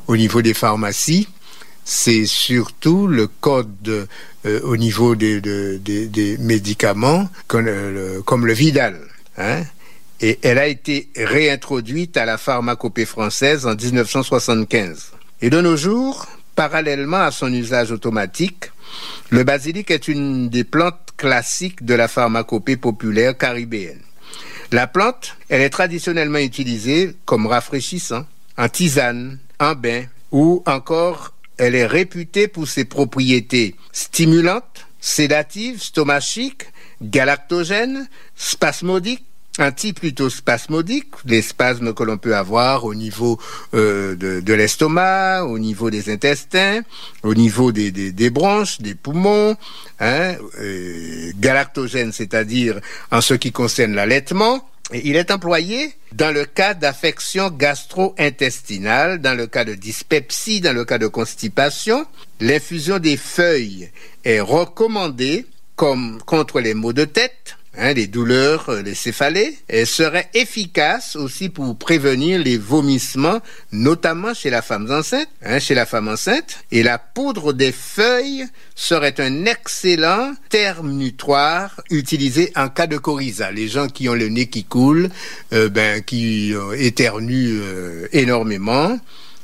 au niveau des pharmacies, c'est surtout le code au niveau des médicaments comme le Vidal. Hein? Et elle a été réintroduite à la pharmacopée française en 1975. Et de nos jours, parallèlement à son usage automatique, le basilic est une des plantes classiques de la pharmacopée populaire caribéenne. La plante, elle est traditionnellement utilisée comme rafraîchissant, en tisane, en bain, ou encore elle est réputée pour ses propriétés stimulantes, sédatives, stomachiques, galactogènes, spasmodiques, plutôt spasmodiques, les spasmes que l'on peut avoir au niveau de l'estomac, au niveau des intestins, au niveau des bronches, des poumons, galactogènes, c'est-à-dire en ce qui concerne l'allaitement. Et il est employé dans le cas d'affections gastro-intestinales, dans le cas de dyspepsie, dans le cas de constipation. L'infusion des feuilles est recommandée comme contre les maux de tête, les douleurs, les céphalées, et serait efficace aussi pour prévenir les vomissements, notamment chez la femme enceinte, Et la poudre des feuilles serait un excellent terme-nutoire utilisé en cas de coryza. Les gens qui ont le nez qui coule, qui éternuent énormément,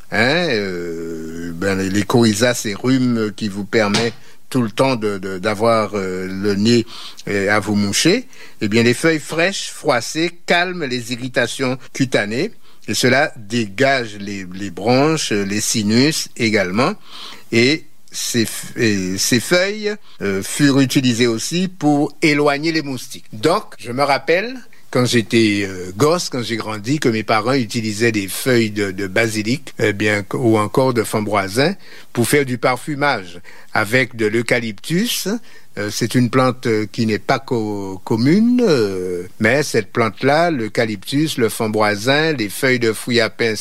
les coryzas, c'est rhume qui vous permet tout le temps d'avoir le nez à vous moucher, eh bien les feuilles fraîches, froissées, calment les irritations cutanées et cela dégage les bronches, les sinus également. Et ces feuilles furent utilisées aussi pour éloigner les moustiques. Donc, je me rappelle quand j'étais gosse, quand j'ai grandi, que mes parents utilisaient des feuilles de basilic, ou encore de framboisin, pour faire du parfumage avec de l'eucalyptus. C'est une plante qui n'est pas commune, mais cette plante-là, l'eucalyptus, le framboisin, les feuilles de fruits à pain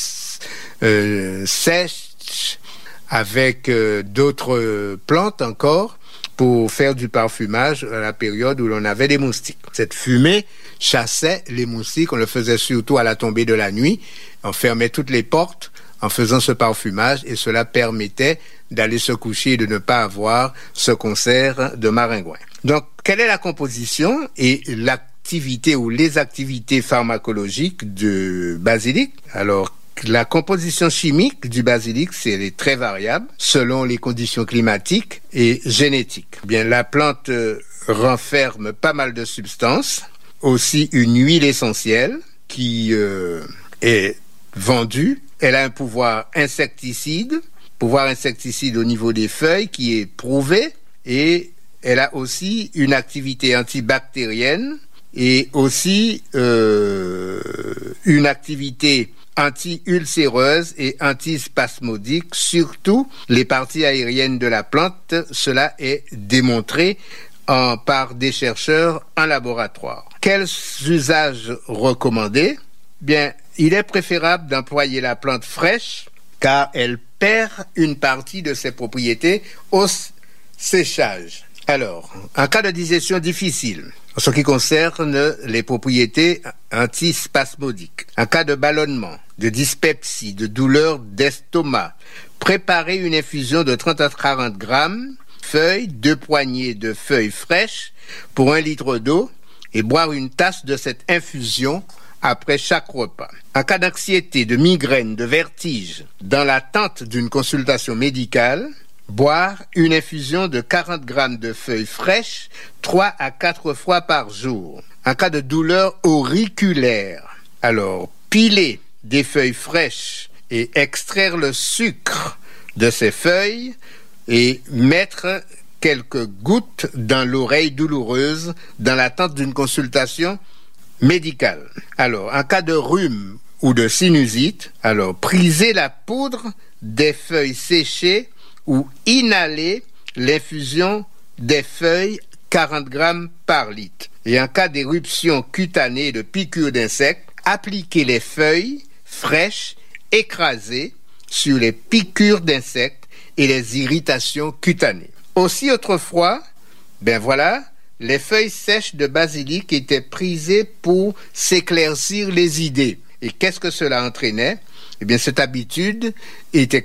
sèches, avec d'autres plantes encore, pour faire du parfumage à la période où l'on avait des moustiques. Cette fumée chassait les moustiques, on le faisait surtout à la tombée de la nuit, on fermait toutes les portes en faisant ce parfumage et cela permettait d'aller se coucher et de ne pas avoir ce concert de maringouin. Donc, quelle est la composition et l'activité ou les activités pharmacologiques du basilic? Alors, la composition chimique du basilic, elle est très variable selon les conditions climatiques et génétiques. Bien, la plante renferme pas mal de substances, aussi une huile essentielle qui est vendue. Elle a un pouvoir insecticide au niveau des feuilles qui est prouvé, et elle a aussi une activité antibactérienne et aussi une activité anti-ulcéreuse et antispasmodique, surtout les parties aériennes de la plante. Cela est démontré par des chercheurs en laboratoire. Quels usages recommandés? Bien, il est préférable d'employer la plante fraîche car elle perd une partie de ses propriétés au séchage. Alors, en cas de digestion difficile, en ce qui concerne les propriétés antispasmodiques, en cas de ballonnement, de dyspepsie, de douleur d'estomac, préparez une infusion de 30 à 40 grammes, feuilles, 2 poignées de feuilles fraîches pour 1 litre d'eau et boire une tasse de cette infusion après chaque repas. En cas d'anxiété, de migraine, de vertige, dans l'attente d'une consultation médicale, boire une infusion de 40 grammes de feuilles fraîches 3 à 4 fois par jour. En cas de douleur auriculaire, alors piler des feuilles fraîches et extraire le sucre de ces feuilles et mettre quelques gouttes dans l'oreille douloureuse dans l'attente d'une consultation médicale. Alors, en cas de rhume ou de sinusite, alors prisez la poudre des feuilles séchées ou inhaler l'infusion des feuilles 40 grammes par litre. Et en cas d'éruption cutanée et de piqûres d'insectes, appliquez les feuilles fraîches écrasées sur les piqûres d'insectes et les irritations cutanées. Aussi autrefois, les feuilles sèches de basilic étaient prisées pour s'éclaircir les idées. Et qu'est-ce que cela entraînait? Eh bien, cette habitude était